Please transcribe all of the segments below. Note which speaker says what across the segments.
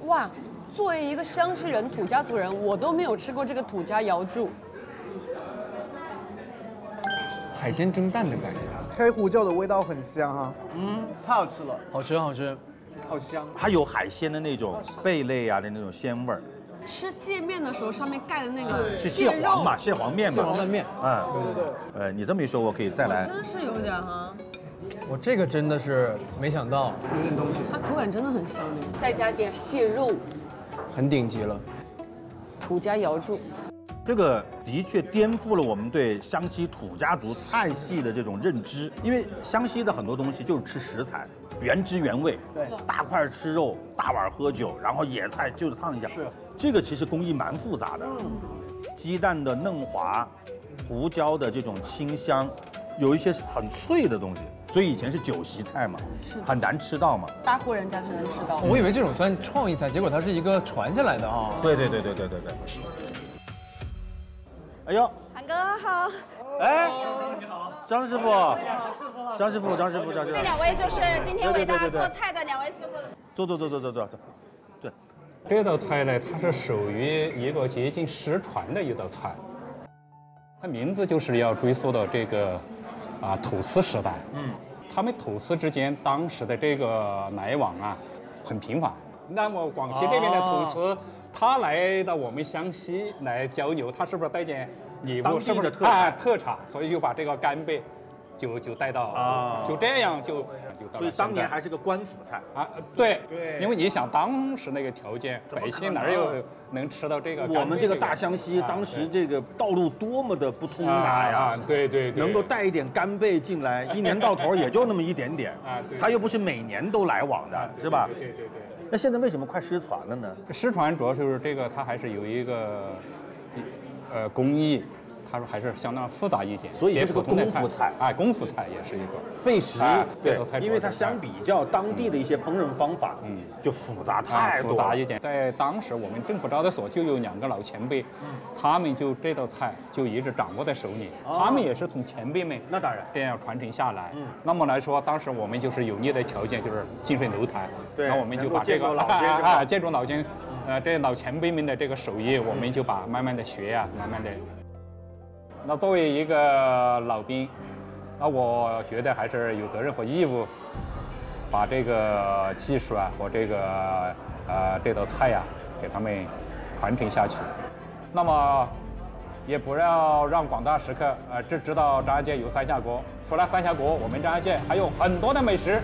Speaker 1: 哇，作为一个湘西人、土家族人，我都没有吃过这个土家瑶柱。
Speaker 2: 海鲜蒸蛋的感觉，
Speaker 3: 黑胡椒的味道很香哈，太好吃了，
Speaker 2: 好吃好吃。
Speaker 3: 好香。
Speaker 4: 它有海鲜的那种贝类啊的那种鲜味儿。
Speaker 1: 吃蟹面的时候，上面盖的那个
Speaker 4: 是蟹黄嘛，蟹黄面嘛。
Speaker 2: 蟹黄拌面。
Speaker 4: 对。你这么一说，我可以再来。
Speaker 1: 真是有点哈。
Speaker 2: 我这个真的是没想到，
Speaker 3: 有点东西。
Speaker 1: 它口感真的很香的，再加点蟹肉，
Speaker 2: 很顶级了。
Speaker 1: 土家瑶柱。
Speaker 4: 这个的确颠覆了我们对湘西土家族菜系的这种认知，因为湘西的很多东西就是吃食材，原汁原味，
Speaker 3: 对，
Speaker 4: 大块吃肉，大碗喝酒，然后野菜就是烫一下，
Speaker 3: 是，
Speaker 4: 这个其实工艺蛮复杂的，鸡蛋的嫩滑，胡椒的这种清香，有一些是很脆的东西，所以以前是酒席菜嘛，很难吃到嘛，
Speaker 1: 大户人家才能吃到。
Speaker 2: 我以为这种算创意菜，结果它是一个传下来的啊。
Speaker 4: 对。哎呦，
Speaker 5: 韩哥好，
Speaker 4: 哎，张师傅，张师傅，
Speaker 5: 这两位就是今天为大家做菜的两位师傅。
Speaker 4: 坐，对，
Speaker 6: 这道菜呢，它是属于一个接近失传的一道菜，它名字就是要追溯到这个土司时代。他们土司之间当时的这个来往啊，很频繁。那么广西这边的土司，他来到我们湘西来交流，他是不是带点礼物？是不是特产？所以就把这个干贝就带到就这样就
Speaker 4: 所以当年还是个官府菜
Speaker 6: 对，因为你想当时那个条件，百姓哪有能吃到这个？
Speaker 4: 我们这个大湘西当时这个道路多么的不通达呀！
Speaker 6: 对，
Speaker 4: 能够带一点干贝进来，一年到头也就那么一点点它又不是每年都来往的，是吧？
Speaker 6: 对。
Speaker 4: 那现在为什么快失传了呢？
Speaker 6: 失传主要就是这个，它还是有一个工艺，它还是相当复杂一点，
Speaker 4: 所以是个功夫菜。
Speaker 6: 功夫菜也是一个
Speaker 4: 费时。
Speaker 6: 对，
Speaker 4: 因为它相比较当地的一些烹饪方法，就复杂太多。
Speaker 6: 复杂一点。在当时我们政府招待所就有2个老前辈，他们就这道菜就一直掌握在手里，他们也是从前辈们
Speaker 4: 那当然
Speaker 6: 这样传承下来。那么来说，当时我们就是有利的条件就是近水楼台，那我们就把这个建筑老先这老前辈们的这个手艺，我们就把慢慢的学呀，慢慢的。那作为一个老兵，那我觉得还是有责任和义务，把这个技术啊和这个这道菜呀，给他们传承下去。那么也不要让广大食客只知道张家界有三峡国，除了三峡国，我们张家界还有很多的美食。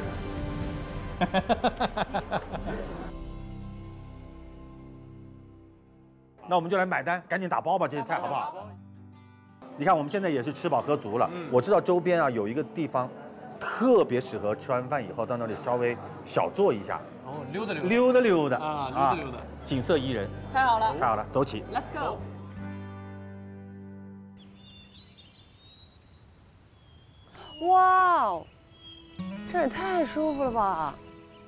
Speaker 4: 那我们就来买单，赶紧打包吧，这些菜好不好？你看我们现在也是吃饱喝足了，我知道周边有一个地方，特别适合吃完饭以后到那里稍微小坐一下，
Speaker 2: 溜达，
Speaker 4: 溜达
Speaker 2: 溜达，
Speaker 4: 景色宜人，
Speaker 1: 太好了，
Speaker 4: 走起
Speaker 1: ，Let's go。哇哦，这也太舒服了吧！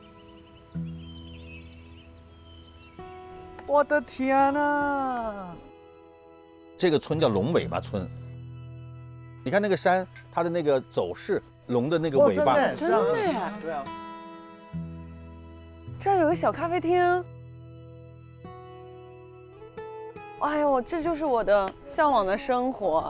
Speaker 3: 我的天哪！
Speaker 4: 这个村叫龙尾巴村，你看那个山，它的那个走势，龙的那个尾巴，
Speaker 1: 真的耶！
Speaker 3: 对啊，
Speaker 1: 这儿有个小咖啡厅。哎呦，这就是我的向往的生活。